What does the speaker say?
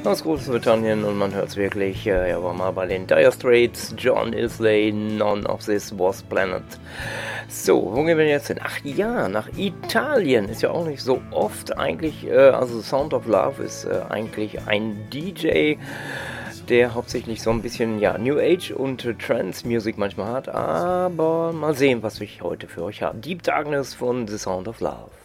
aus Großbritannien und man hört es wirklich, er war mal bei den Dire Straits, John Isley, None of This Was Planet. So, wo gehen wir jetzt hin? Ach ja, nach Italien, ist ja auch nicht so oft eigentlich, also Sound of Love ist eigentlich ein DJ, der hauptsächlich so ein bisschen, ja, New Age und Trance Music manchmal hat, aber mal sehen, was ich heute für euch habe. Deep Darkness von The Sound of Love.